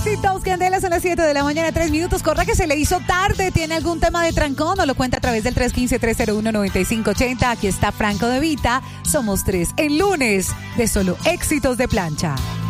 Éxitos, Candela, son las 7 de la mañana, 3 minutos. Corre que se le hizo tarde. ¿Tiene algún tema de trancón? O lo cuenta a través del 315-301-9580. Aquí está Franco De Vita. Somos tres. El lunes de solo éxitos de plancha.